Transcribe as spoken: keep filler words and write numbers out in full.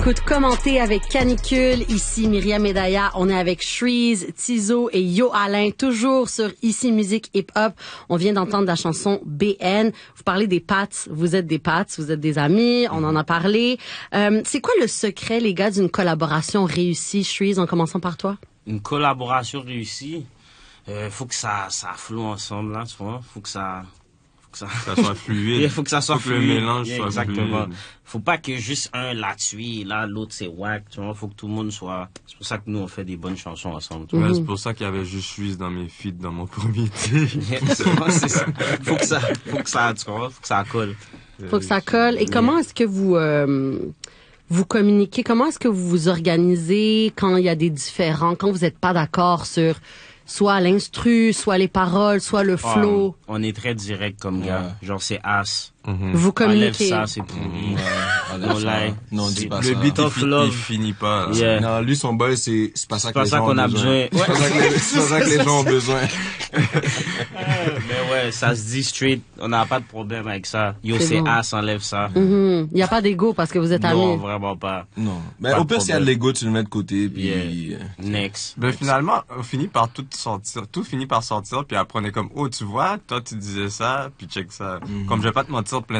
Écoute, commenter avec Canicule. Ici Myriam Medaya. On est avec Shreeze, Tizo et Yo Alain, toujours sur Ici Musique Hip Hop. On vient d'entendre la chanson B N. Vous parlez des Pats. Vous êtes des Pats, vous êtes des amis. On en a parlé. Euh, c'est quoi le secret, les gars, d'une collaboration réussie, Shreeze, en commençant par toi? Une collaboration réussie, euh, faut que ça, ça floue ensemble, là, tu vois. Faut que ça... Que ça, ça soit fluide. Il faut que ça soit faut fluide. Que le mélange yeah, soit exactement. fluide. Faut pas que juste un la tue, là l'autre c'est whack, tu vois. Faut que tout le monde soit. C'est pour ça que nous on fait des bonnes chansons ensemble. Tu vois? Mm-hmm. Ouais, c'est pour ça qu'il y avait juste Shreeze dans mes feats dans mon premier titre. c'est ça. Faut que ça, faut que ça, tu vois, faut que ça colle. Faut que ça colle. Et yeah. Comment est-ce que vous euh, vous communiquez? Comment est-ce que vous vous organisez quand il y a des différends, quand vous n'êtes pas d'accord sur soit l'instru, soit les paroles, soit le flow? Oh, on est très direct comme gars. Ouais. Genre, c'est as. Mm-hmm. Vous communiquez. Enlève ça, c'est pourri. Ouais, non, là, non, dis pas le ça. Le beat, il, fi- il finit pas. Yeah. Non, lui, son boy, c'est, c'est pas ça que les gens qu'on a besoin. besoin. C'est pas ça que les, c'est pas ça que les gens ont besoin. Mais ouais, ça se dit straight. On n'a pas de problème avec ça. Yo, c'est, c'est bon. As, enlève ça. Mm-hmm. Il n'y a pas d'ego parce que vous êtes amis. Non, vraiment pas. Non. Mais au pire, s'il y a de l'ego, tu le mets de côté, puis... Yeah. Next. Ben, finalement, on finit par tout sortir. Tout finit par sortir, puis après, on est comme, oh, tu vois, toi, tu disais ça, puis check ça. Mm-hmm. Comme je vais pas te mentir, plein